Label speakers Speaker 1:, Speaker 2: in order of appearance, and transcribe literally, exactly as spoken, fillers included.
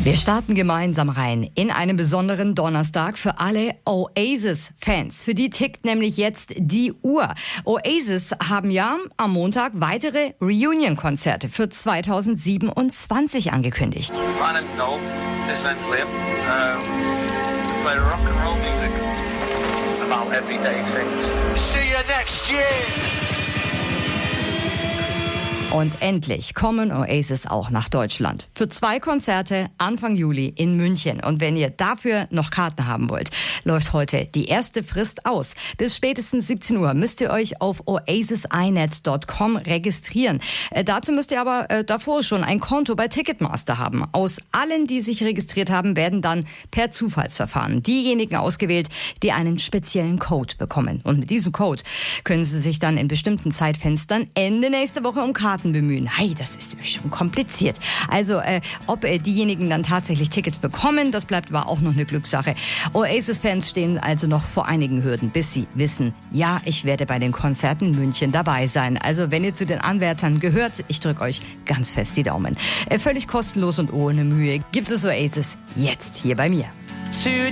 Speaker 1: Wir starten gemeinsam rein in einen besonderen Donnerstag für alle Oasis-Fans. Für die tickt nämlich jetzt die Uhr. Oasis haben ja am Montag weitere Reunion-Konzerte für zweitausendsiebenundzwanzig angekündigt.
Speaker 2: My name's Noel. This name's Liam. Um, we play rock and roll music about everyday things. See you next year!
Speaker 1: Und endlich kommen Oasis auch nach Deutschland. Für zwei Konzerte Anfang Juli in München. Und wenn ihr dafür noch Karten haben wollt, läuft heute die erste Frist aus. Bis spätestens siebzehn Uhr müsst ihr euch auf oasis i net punkt com registrieren. Äh, dazu müsst ihr aber äh, davor schon ein Konto bei Ticketmaster haben. Aus allen, die sich registriert haben, werden dann per Zufallsverfahren diejenigen ausgewählt, die einen speziellen Code bekommen. Und mit diesem Code können sie sich dann in bestimmten Zeitfenstern Ende nächste Woche um Karten bemühen. Hey, das ist schon kompliziert. Also, äh, ob äh, diejenigen dann tatsächlich Tickets bekommen, das bleibt aber auch noch eine Glückssache. Oasis-Fans stehen also noch vor einigen Hürden, bis sie wissen, ja, ich werde bei den Konzerten in München dabei sein. Also, wenn ihr zu den Anwärtern gehört, ich drücke euch ganz fest die Daumen. Äh, völlig kostenlos und ohne Mühe gibt es Oasis jetzt hier bei mir.